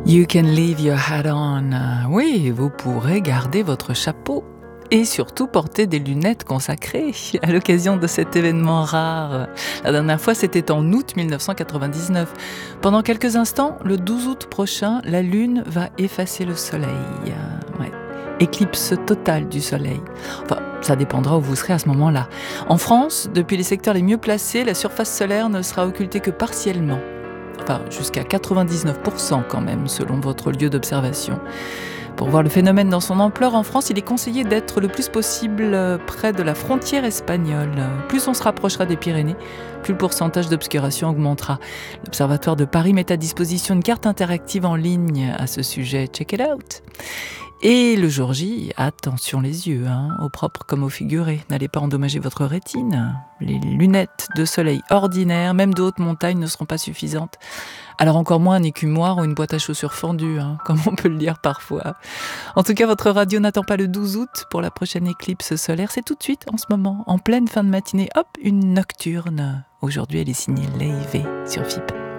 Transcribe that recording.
You can leave your hat on. Oui, vous pourrez garder votre chapeau et surtout porter des lunettes consacrées à l'occasion de cet événement rare. La dernière fois, c'était en août 1999. Pendant quelques instants, le 12 août prochain, la Lune va effacer le Soleil. Ouais. Éclipse totale du Soleil. Enfin, ça dépendra où vous serez à ce moment-là. En France, depuis les secteurs les mieux placés, la surface solaire ne sera occultée que partiellement. Enfin, jusqu'à 99% quand même, selon votre lieu d'observation. Pour voir le phénomène dans son ampleur, en France, il est conseillé d'être le plus possible près de la frontière espagnole. Plus on se rapprochera des Pyrénées, plus le pourcentage d'obscuration augmentera. L'Observatoire de Paris met à disposition une carte interactive en ligne à ce sujet. Check it out! Et le jour J, attention les yeux, au propre comme au figuré. N'allez pas endommager votre rétine. Les lunettes de soleil ordinaires, même de haute montagne, ne seront pas suffisantes. Alors encore moins un écumoire ou une boîte à chaussures fendue, comme on peut le dire parfois. En tout cas, votre radio n'attend pas le 12 août pour la prochaine éclipse solaire. C'est tout de suite, en ce moment, en pleine fin de matinée. Hop, une nocturne. Aujourd'hui, elle est signée Lave sur FIP.